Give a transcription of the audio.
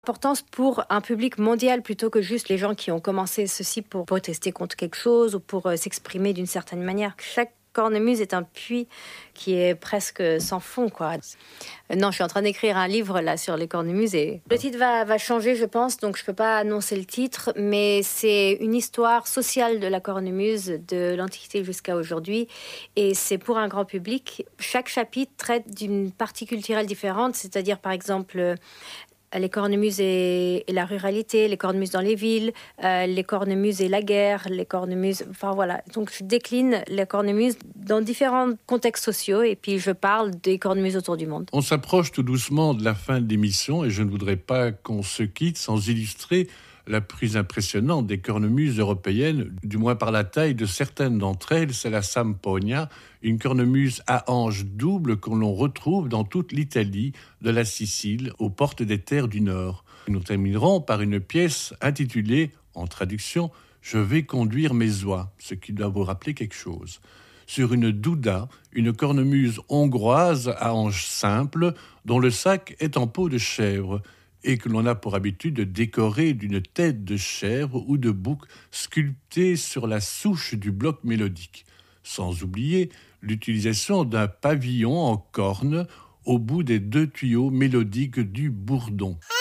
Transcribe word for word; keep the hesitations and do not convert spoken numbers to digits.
Importance pour un public mondial plutôt que juste les gens qui ont commencé ceci pour protester contre quelque chose ou pour euh, s'exprimer d'une certaine manière. Chaque cornemuse est un puits qui est presque sans fond, quoi. Euh, non, je suis en train d'écrire un livre là sur les cornemuses et le titre va, va changer, je pense, donc je peux pas annoncer le titre, mais c'est une histoire sociale de la cornemuse de l'Antiquité jusqu'à aujourd'hui et c'est pour un grand public. Chaque chapitre traite d'une partie culturelle différente, c'est-à-dire par exemple les cornemuses et, et la ruralité, les cornemuses dans les villes, euh, les cornemuses et la guerre, les cornemuses... Enfin voilà, donc je décline les cornemuses dans différents contextes sociaux et puis je parle des cornemuses autour du monde. On s'approche tout doucement de la fin de l'émission et je ne voudrais pas qu'on se quitte sans illustrer la plus impressionnante des cornemuses européennes, du moins par la taille de certaines d'entre elles, c'est la Samponia, une cornemuse à ange double que l'on retrouve dans toute l'Italie, de la Sicile aux portes des terres du Nord. Nous terminerons par une pièce intitulée, en traduction, « Je vais conduire mes oies », ce qui doit vous rappeler quelque chose. Sur une douda, une cornemuse hongroise à ange simple, dont le sac est en peau de chèvre, et que l'on a pour habitude de décorer d'une tête de chèvre ou de bouc sculptée sur la souche du bloc mélodique. Sans oublier l'utilisation d'un pavillon en corne au bout des deux tuyaux mélodiques du bourdon.